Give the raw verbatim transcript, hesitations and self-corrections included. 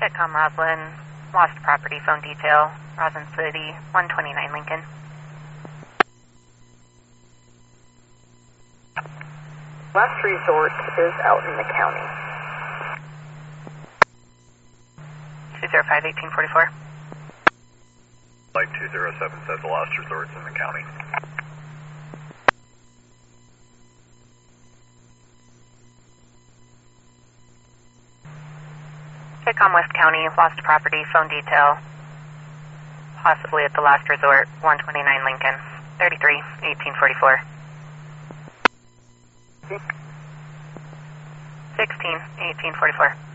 Sitcom Roslyn, lost property, phone detail, Roslyn City, one twenty-nine Lincoln. Last resort is out in the county. two zero five, eighteen forty-four. Flight two zero seven says the last resort's in the county. Sitcom West County, lost property, phone detail, possibly at the last resort, one twenty-nine Lincoln, thirty-three, eighteen forty-four. sixteen, eighteen forty-four.